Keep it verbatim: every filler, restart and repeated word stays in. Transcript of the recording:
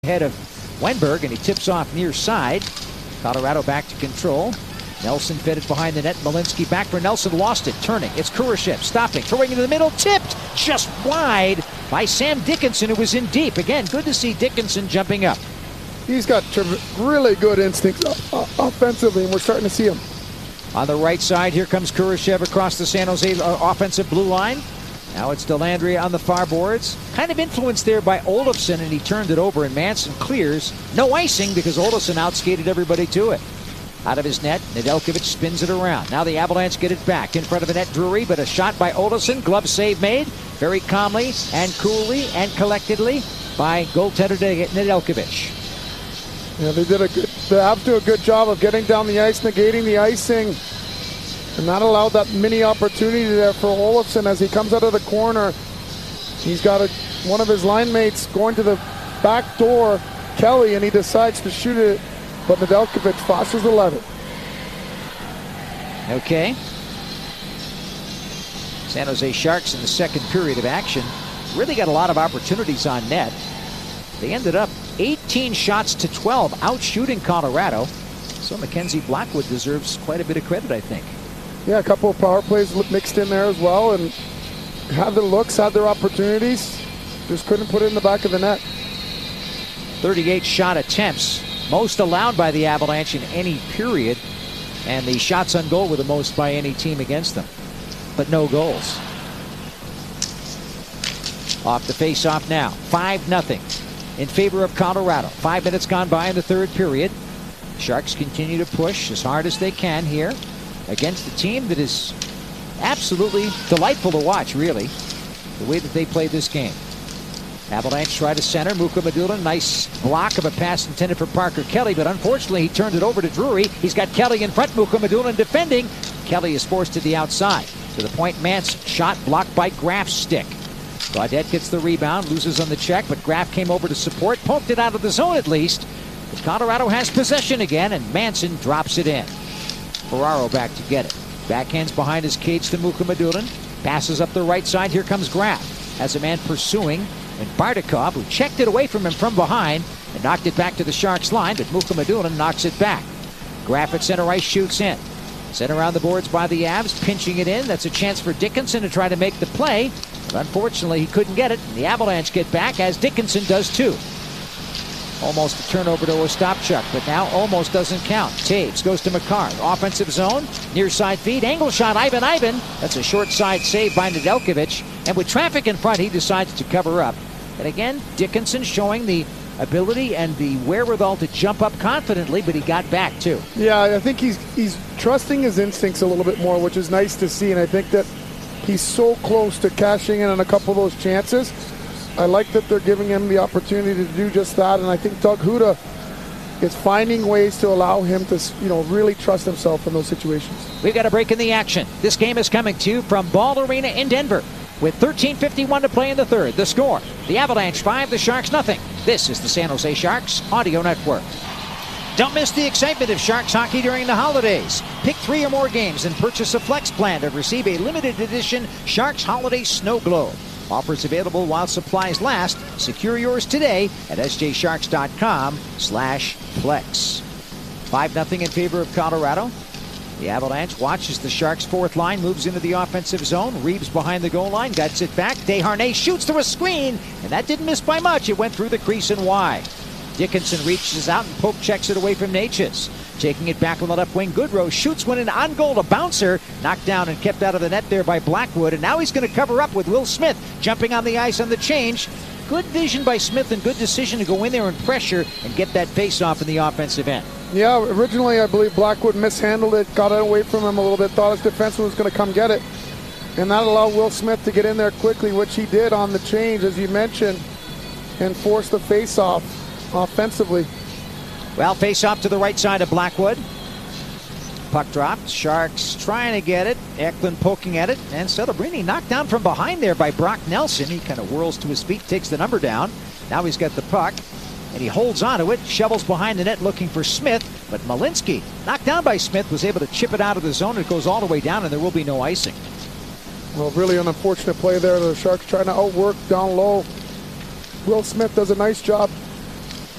Head of Wenberg, and he tips off near side. Colorado back to control. Nelson fed it behind the net. Malinsky back for Nelson, lost it, turning. It's Kurashev stopping, throwing into the middle, tipped just wide by Sam Dickinson, who was in deep. Again, good to see Dickinson jumping up. He's got really good instincts offensively, and we're starting to see him. On the right side, here comes Kurashev across the San Jose offensive blue line. Now it's Dellandrea on the far boards. Kind of influenced there by Olofsson, and he turned it over, and Manson clears. No icing because Olofsson outskated everybody to it. Out of his net, Nedeljkovic spins it around. Now the Avalanche get it back in front of a net, Drury, but a shot by Olofsson. Glove save made very calmly and coolly and collectedly by goaltender Nedeljkovic. Yeah, they did a good, the Avs do a good job of getting down the ice, negating the icing, and not allowed that mini opportunity there for Olofsson as he comes out of the corner. He's got a, one of his line mates going to the back door, Kelly, and he decides to shoot it, but Nedeljkovic fosses the lever. Okay. San Jose Sharks in the second period of action really got a lot of opportunities on net. They ended up eighteen shots to twelve, out shooting Colorado. So Mackenzie Blackwood deserves quite a bit of credit, I think. Yeah, a couple of power plays mixed in there as well, and had their looks, had their opportunities, just couldn't put it in the back of the net. thirty-eight shot attempts, most allowed by the Avalanche in any period, and the shots on goal were the most by any team against them, but no goals. Off the face-off now, five nothing in favor of Colorado. Five minutes gone by in the third period. Sharks continue to push as hard as they can here against a team that is absolutely delightful to watch, really, the way that they play this game. Avalanche try to center. Mukhamadullin, nice block of a pass intended for Parker Kelly, but unfortunately he turned it over to Drury. He's got Kelly in front, Mukhamadullin defending. Kelly is forced to the outside. To the point, Mance shot blocked by Graf's stick. Gaudette gets the rebound, loses on the check, but Graf came over to support, poked it out of the zone at least. But Colorado has possession again, and Manson drops it in. Ferraro back to get it. Backhands behind his cage to Mukhamadullin. Passes up the right side. Here comes Graf. Has a man pursuing. And Bardakov, who checked it away from him from behind and knocked it back to the Sharks line, but Mukhamadullin knocks it back. Graf at center ice shoots in. Sent around the boards by the Avs, pinching it in. That's a chance for Dickinson to try to make the play. But unfortunately, he couldn't get it. And the Avalanche get back, as Dickinson does too. Almost a turnover to Ostapchuk, but now almost doesn't count. Taves goes to Makar. Offensive zone, near side feed, angle shot, Ivan Ivan. That's a short side save by Nedeljkovic. And with traffic in front, he decides to cover up. And again, Dickinson showing the ability and the wherewithal to jump up confidently, but he got back too. Yeah, I think he's he's trusting his instincts a little bit more, which is nice to see. And I think that he's so close to cashing in on a couple of those chances. I like that they're giving him the opportunity to do just that, and I think Doug Huda is finding ways to allow him to, you know, really trust himself in those situations. We've got a break in the action. This game is coming to you from Ball Arena in Denver with thirteen fifty-one to play in the third. The score, the Avalanche five, the Sharks nothing. This is the San Jose Sharks Audio Network. Don't miss the excitement of Sharks hockey during the holidays. Pick three or more games and purchase a Flex plan to receive a limited edition Sharks Holiday Snow Globe. Offers available while supplies last. Secure yours today at s j sharks dot com slash flex. five nothing in favor of Colorado. The Avalanche watches the Sharks' fourth line, moves into the offensive zone. Reeves behind the goal line, guts it back. Desharnais shoots through a screen, and that didn't miss by much. It went through the crease and wide. Dickinson reaches out and poke checks it away from Natchez. Taking it back on the left wing, Goodrow shoots one in on goal, a bouncer, knocked down and kept out of the net there by Blackwood, and now he's going to cover up with Will Smith jumping on the ice on the change. Good vision by Smith and good decision to go in there and pressure and get that face-off in the offensive end. Yeah, originally I believe Blackwood mishandled it, got it away from him a little bit, thought his defenseman was going to come get it, and that allowed Will Smith to get in there quickly, which he did on the change, as you mentioned, and force the face-off offensively. Well, face off to the right side of Blackwood. Puck dropped. Sharks trying to get it. Eklund poking at it. And Celebrini knocked down from behind there by Brock Nelson. He kind of whirls to his feet, takes the number down. Now he's got the puck. And he holds onto it, shovels behind the net looking for Smith. But Malinsky, knocked down by Smith, was able to chip it out of the zone. It goes all the way down, and there will be no icing. Well, really an unfortunate play there. The Sharks trying to outwork down low. Will Smith does a nice job